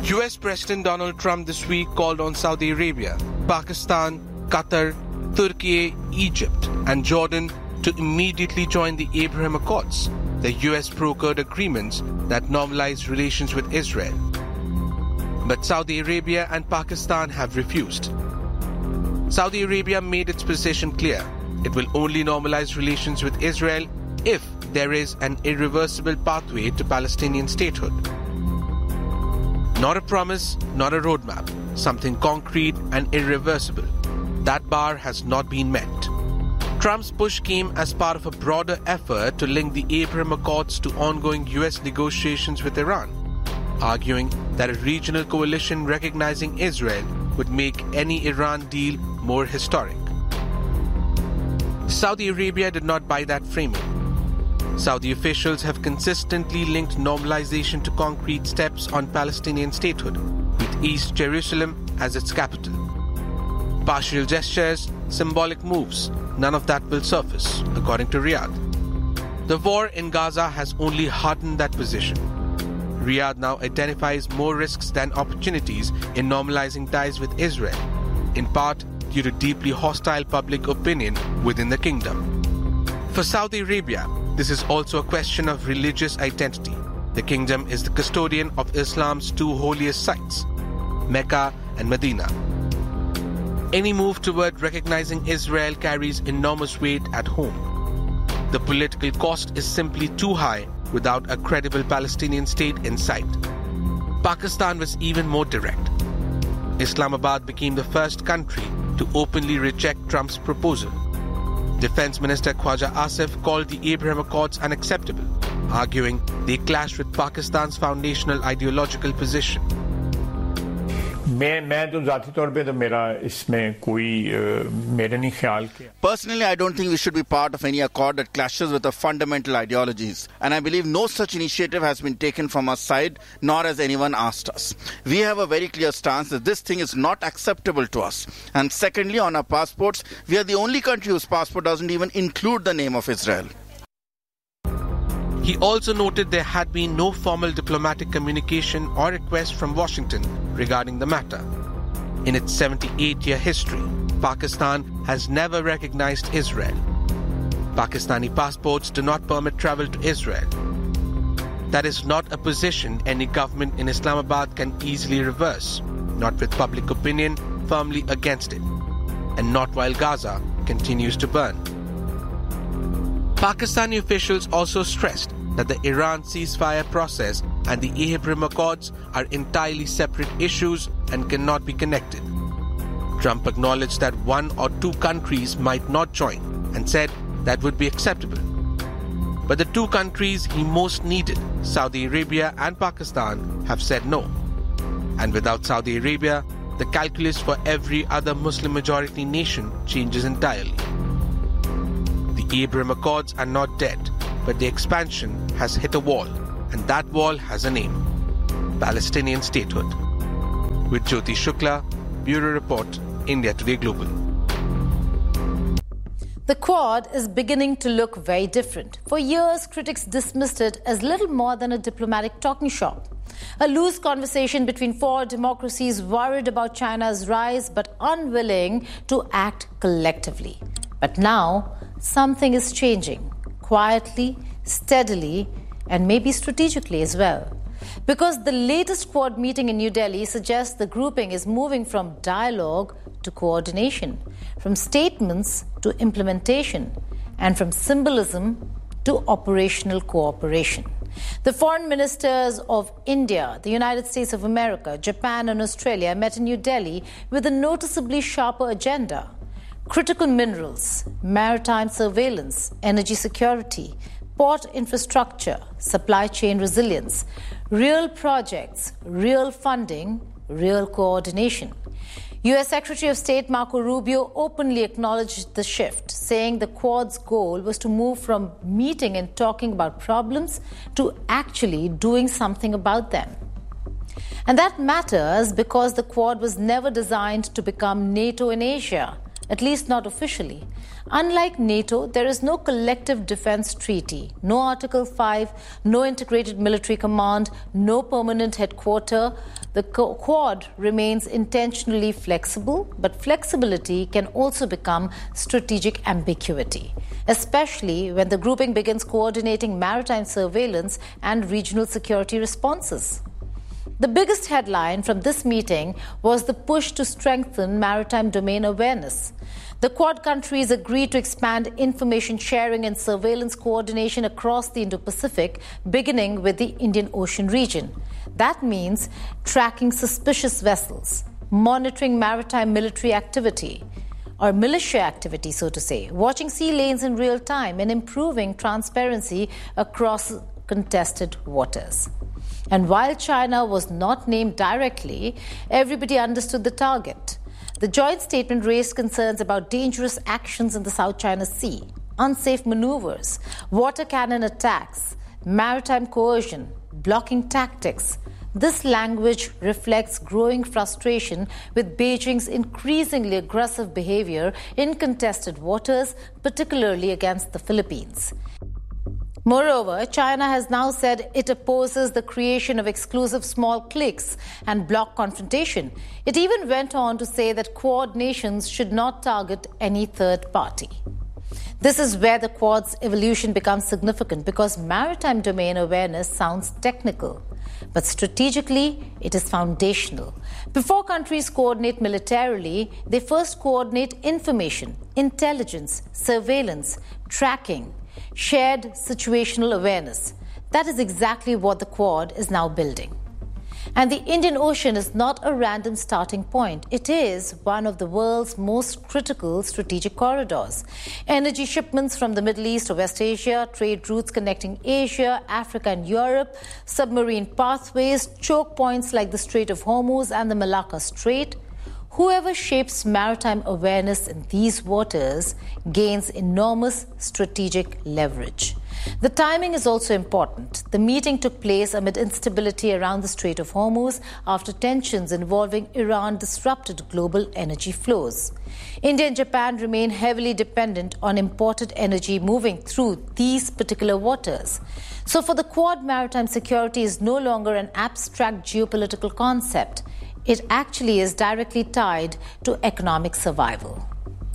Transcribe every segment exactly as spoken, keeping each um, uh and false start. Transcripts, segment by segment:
U S President Donald Trump this week called on Saudi Arabia, Pakistan, Qatar, Turkey, Egypt and Jordan to immediately join the Abraham Accords, the U S brokered agreements that normalize relations with Israel. But Saudi Arabia and Pakistan have refused. Saudi Arabia made its position clear. It will only normalize relations with Israel if there is an irreversible pathway to Palestinian statehood. Not a promise, not a roadmap, something concrete and irreversible. That bar has not been met. Trump's push came as part of a broader effort to link the Abraham Accords to ongoing U S negotiations with Iran, arguing that a regional coalition recognizing Israel would make any Iran deal more historic. Saudi Arabia did not buy that framing. Saudi officials have consistently linked normalization to concrete steps on Palestinian statehood, with East Jerusalem as its capital. Partial gestures, symbolic moves, none of that will surface, according to Riyadh. The war in Gaza has only hardened that position. Riyadh now identifies more risks than opportunities in normalizing ties with Israel, in part due to deeply hostile public opinion within the kingdom. For Saudi Arabia, this is also a question of religious identity. The kingdom is the custodian of Islam's two holiest sites, Mecca and Medina. Any move toward recognizing Israel carries enormous weight at home. The political cost is simply too high without a credible Palestinian state in sight. Pakistan was even more direct. Islamabad became the first country to openly reject Trump's proposal. Defense Minister Khwaja Asif called the Abraham Accords unacceptable, arguing they clash with Pakistan's foundational ideological position. Personally, I don't think we should be part of any accord that clashes with our fundamental ideologies. And I believe no such initiative has been taken from our side, nor has anyone asked us. We have a very clear stance that this thing is not acceptable to us. And secondly, on our passports, we are the only country whose passport doesn't even include the name of Israel. He also noted there had been no formal diplomatic communication or request from Washington regarding the matter. In its seventy-eight-year history, Pakistan has never recognized Israel. Pakistani passports do not permit travel to Israel. That is not a position any government in Islamabad can easily reverse, not with public opinion firmly against it, and not while Gaza continues to burn. Pakistani officials also stressed that the Iran ceasefire process and the Abraham Accords are entirely separate issues and cannot be connected. Trump acknowledged that one or two countries might not join and said that would be acceptable. But the two countries he most needed, Saudi Arabia and Pakistan, have said no. And without Saudi Arabia, the calculus for every other Muslim-majority nation changes entirely. The Abraham Accords are not dead, but the expansion has hit a wall, and that wall has a name: Palestinian statehood. With Jyoti Shukla, Bureau Report, India Today Global. The Quad is beginning to look very different. For years, critics dismissed it as little more than a diplomatic talking shop. A loose conversation between four democracies worried about China's rise but unwilling to act collectively. But now, something is changing, quietly, steadily, and maybe strategically as well. Because the latest Quad meeting in New Delhi suggests the grouping is moving from dialogue to coordination, from statements to implementation, and from symbolism to operational cooperation. The foreign ministers of India, the United States of America, Japan, and Australia met in New Delhi with a noticeably sharper agenda. Critical minerals, maritime surveillance, energy security, port infrastructure, supply chain resilience, real projects, real funding, real coordination. U S Secretary of State Marco Rubio openly acknowledged the shift, saying the Quad's goal was to move from meeting and talking about problems to actually doing something about them. And that matters because the Quad was never designed to become NATO in Asia, at least not officially. Unlike NATO, there is no collective defense treaty, no Article five, no integrated military command, no permanent headquarters. The Quad remains intentionally flexible, but flexibility can also become strategic ambiguity, especially when the grouping begins coordinating maritime surveillance and regional security responses. The biggest headline from this meeting was the push to strengthen maritime domain awareness. The Quad countries agreed to expand information sharing and surveillance coordination across the Indo-Pacific, beginning with the Indian Ocean region. That means tracking suspicious vessels, monitoring maritime military activity, or militia activity, so to say, watching sea lanes in real time, and improving transparency across contested waters. And while China was not named directly, everybody understood the target. The joint statement raised concerns about dangerous actions in the South China Sea, unsafe maneuvers, water cannon attacks, maritime coercion, blocking tactics. This language reflects growing frustration with Beijing's increasingly aggressive behavior in contested waters, particularly against the Philippines. Moreover, China has now said it opposes the creation of exclusive small cliques and bloc confrontation. It even went on to say that Quad nations should not target any third party. This is where the Quad's evolution becomes significant, because maritime domain awareness sounds technical, but strategically it is foundational. Before countries coordinate militarily, they first coordinate information, intelligence, surveillance, tracking, shared situational awareness. That is exactly what the Quad is now building. And the Indian Ocean is not a random starting point. It is one of the world's most critical strategic corridors. Energy shipments from the Middle East to West Asia, trade routes connecting Asia, Africa and Europe, submarine pathways, choke points like the Strait of Hormuz and the Malacca Strait. Whoever shapes maritime awareness in these waters gains enormous strategic leverage. The timing is also important. The meeting took place amid instability around the Strait of Hormuz after tensions involving Iran disrupted global energy flows. India and Japan remain heavily dependent on imported energy moving through these particular waters. So for the Quad, maritime security is no longer an abstract geopolitical concept. It actually is directly tied to economic survival.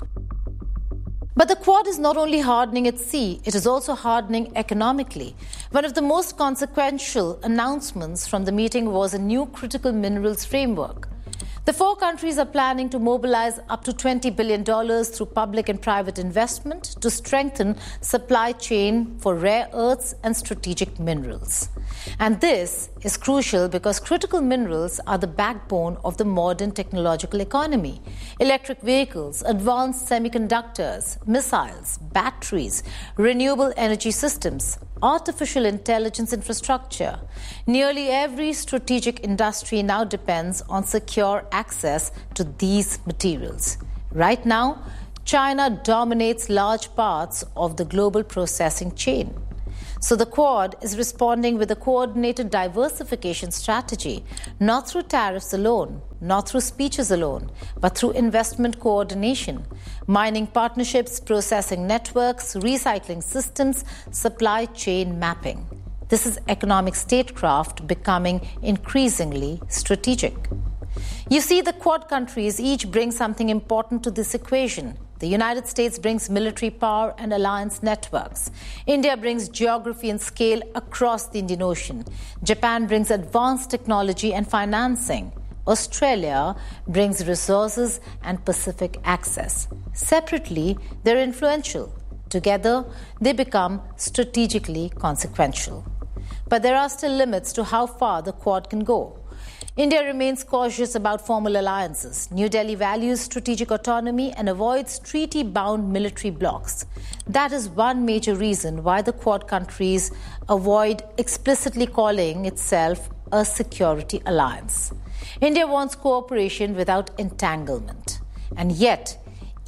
But the Quad is not only hardening its sea, it is also hardening economically. One of the most consequential announcements from the meeting was a new critical minerals framework. The four countries are planning to mobilize up to twenty billion dollars through public and private investment to strengthen supply chain for rare earths and strategic minerals. And this is crucial because critical minerals are the backbone of the modern technological economy. Electric vehicles, advanced semiconductors, missiles, batteries, renewable energy systems, artificial intelligence infrastructure. Nearly every strategic industry now depends on secure access to these materials. Right now, China dominates large parts of the global processing chain. So the Quad is responding with a coordinated diversification strategy, not through tariffs alone, not through speeches alone, but through investment coordination, mining partnerships, processing networks, recycling systems, supply chain mapping. This is economic statecraft becoming increasingly strategic. You see, the Quad countries each bring something important to this equation. The United States brings military power and alliance networks. India brings geography and scale across the Indian Ocean. Japan brings advanced technology and financing. Australia brings resources and Pacific access. Separately, they're influential. Together, they become strategically consequential. But there are still limits to how far the Quad can go. India remains cautious about formal alliances. New Delhi values strategic autonomy and avoids treaty-bound military blocs. That is one major reason why the Quad countries avoid explicitly calling itself a security alliance. India wants cooperation without entanglement. And yet,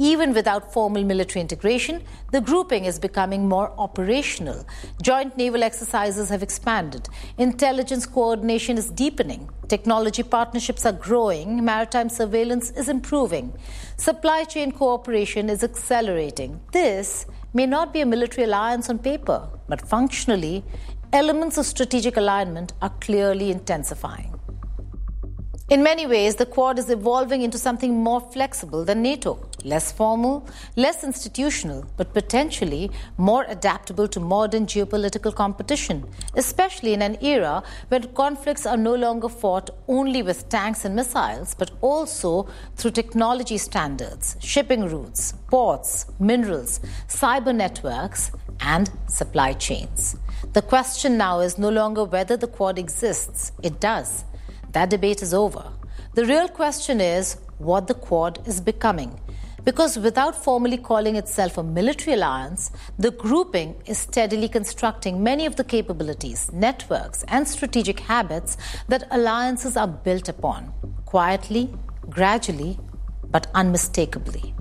Even without formal military integration, the grouping is becoming more operational. Joint naval exercises have expanded. Intelligence coordination is deepening. Technology partnerships are growing. Maritime surveillance is improving. Supply chain cooperation is accelerating. This may not be a military alliance on paper, but functionally, elements of strategic alignment are clearly intensifying. In many ways, the Quad is evolving into something more flexible than NATO, less formal, less institutional, but potentially more adaptable to modern geopolitical competition, especially in an era when conflicts are no longer fought only with tanks and missiles, but also through technology standards, shipping routes, ports, minerals, cyber networks, and supply chains. The question now is no longer whether the Quad exists. It does. That debate is over. The real question is what the Quad is becoming. Because without formally calling itself a military alliance, the grouping is steadily constructing many of the capabilities, networks, and strategic habits that alliances are built upon, quietly, gradually, but unmistakably.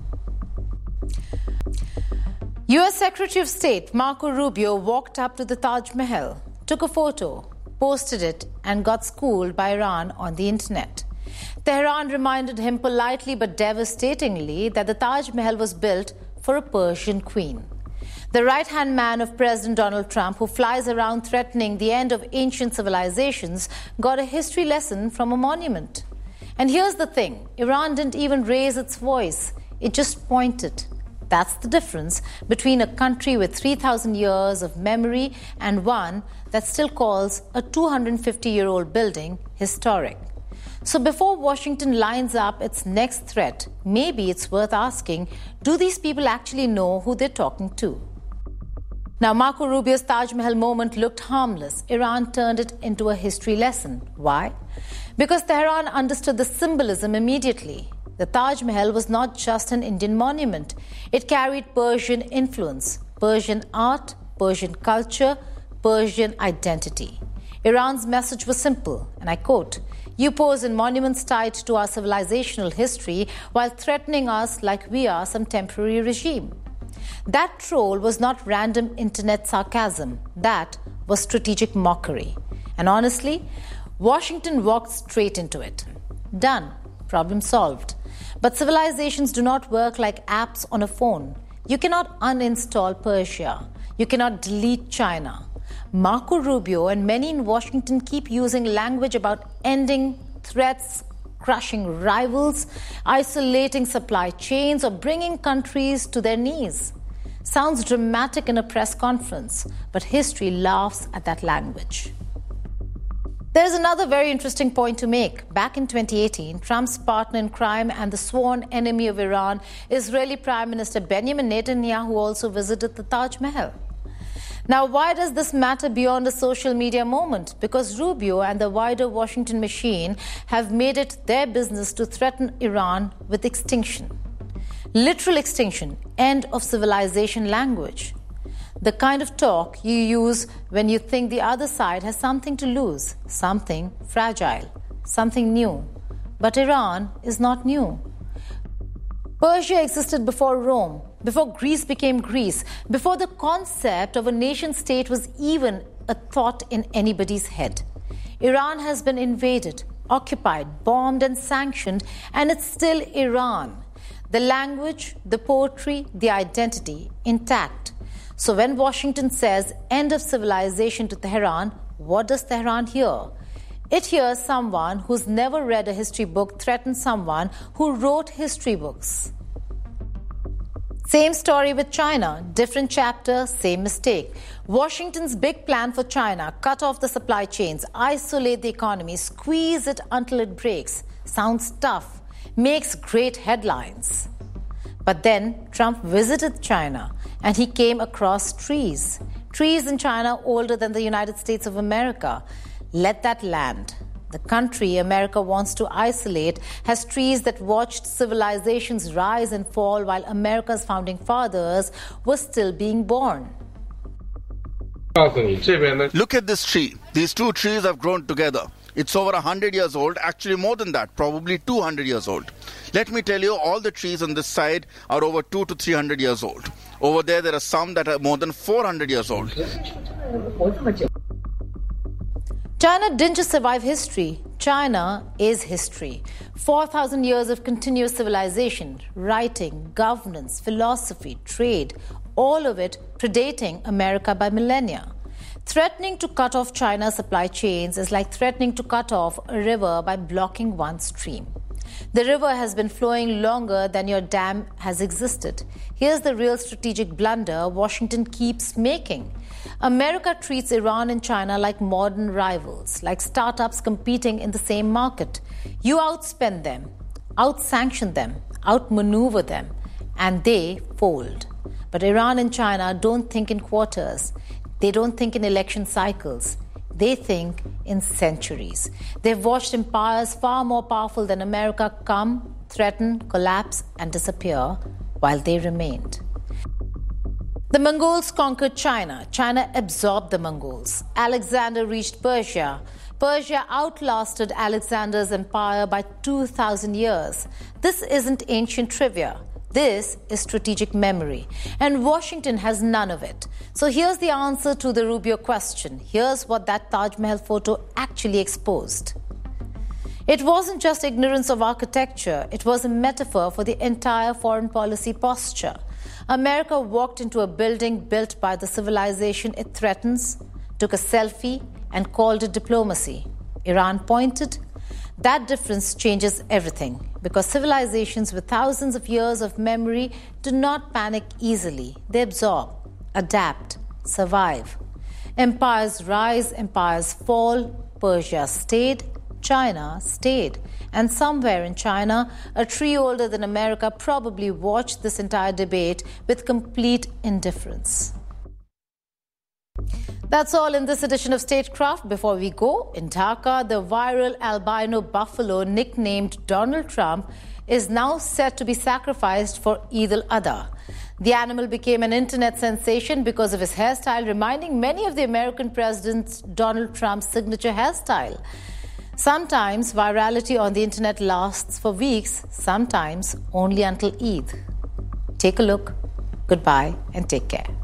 U S Secretary of State Marco Rubio walked up to the Taj Mahal, took a photo, posted it, and got schooled by Iran on the internet. Tehran reminded him politely but devastatingly that the Taj Mahal was built for a Persian queen. The right-hand man of President Donald Trump, who flies around threatening the end of ancient civilizations, got a history lesson from a monument. And here's the thing, Iran didn't even raise its voice, it just pointed. That's the difference between a country with three thousand years of memory and one that still calls a two hundred fifty-year-old building historic. So before Washington lines up its next threat, maybe it's worth asking, do these people actually know who they're talking to? Now, Marco Rubio's Taj Mahal moment looked harmless. Iran turned it into a history lesson. Why? Because Tehran understood the symbolism immediately. The Taj Mahal was not just an Indian monument. It carried Persian influence, Persian art, Persian culture, Persian identity. Iran's message was simple, and I quote, "You pose in monuments tied to our civilizational history while threatening us like we are some temporary regime." That troll was not random internet sarcasm. That was strategic mockery. And honestly, Washington walked straight into it. Done. Problem solved. But civilizations do not work like apps on a phone. You cannot uninstall Persia. You cannot delete China. Marco Rubio and many in Washington keep using language about ending threats, crushing rivals, isolating supply chains, or bringing countries to their knees. Sounds dramatic in a press conference, but history laughs at that language. There's another very interesting point to make. Back in twenty eighteen, Trump's partner in crime and the sworn enemy of Iran, Israeli Prime Minister Benjamin Netanyahu, also visited the Taj Mahal. Now, why does this matter beyond a social media moment? Because Rubio and the wider Washington machine have made it their business to threaten Iran with extinction. Literal extinction, end of civilization language. The kind of talk you use when you think the other side has something to lose, something fragile, something new. But Iran is not new. Persia existed before Rome, before Greece became Greece, before the concept of a nation-state was even a thought in anybody's head. Iran has been invaded, occupied, bombed, and sanctioned, and it's still Iran. The language, the poetry, the identity, intact. So when Washington says end of civilization to Tehran, what does Tehran hear? It hears someone who's never read a history book threaten someone who wrote history books. Same story with China, different chapter, same mistake. Washington's big plan for China, cut off the supply chains, isolate the economy, squeeze it until it breaks, sounds tough, makes great headlines. But then Trump visited China and he came across trees. Trees in China older than the United States of America. Let that land. The country America wants to isolate has trees that watched civilizations rise and fall while America's founding fathers were still being born. Look at this tree. These two trees have grown together. It's over one hundred years old, actually more than that, probably two hundred years old. Let me tell you, all the trees on this side are over two to three hundred years old. Over there, there are some that are more than four hundred years old. China didn't just survive history. China is history. four thousand years of continuous civilization, writing, governance, philosophy, trade, all of it predating America by millennia. Threatening to cut off China's supply chains is like threatening to cut off a river by blocking one stream. The river has been flowing longer than your dam has existed. Here's the real strategic blunder Washington keeps making. America treats Iran and China like modern rivals, like startups competing in the same market. You outspend them, outsanction them, outmaneuver them, and they fold. But Iran and China don't think in quarters. They don't think in election cycles. They think in centuries. They've watched empires far more powerful than America come, threaten, collapse, and disappear while they remained. The Mongols conquered China. China absorbed the Mongols. Alexander reached Persia. Persia outlasted Alexander's empire by two thousand years. This isn't ancient trivia. This is strategic memory, and Washington has none of it. So here's the answer to the Rubio question. Here's what that Taj Mahal photo actually exposed. It wasn't just ignorance of architecture. It was a metaphor for the entire foreign policy posture. America walked into a building built by the civilization it threatens, took a selfie, and called it diplomacy. Iran pointed. That difference changes everything, because civilizations with thousands of years of memory do not panic easily. They absorb, adapt, survive. Empires rise, empires fall. Persia stayed, China stayed. And somewhere in China, a tree older than America probably watched this entire debate with complete indifference. That's all in this edition of Statecraft. Before we go, in Dhaka, the viral albino buffalo nicknamed Donald Trump is now set to be sacrificed for Eid al-Adha. The animal became an internet sensation because of his hairstyle, reminding many of the American President Donald Trump's signature hairstyle. Sometimes virality on the internet lasts for weeks, sometimes only until Eid. Take a look, goodbye, and take care.